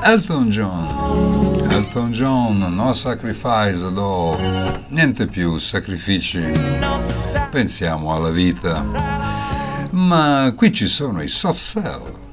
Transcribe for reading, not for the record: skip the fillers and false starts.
Elton John. Elton John, no sacrifice, no, niente più sacrifici. Pensiamo alla vita. Ma qui ci sono i Soft Cell.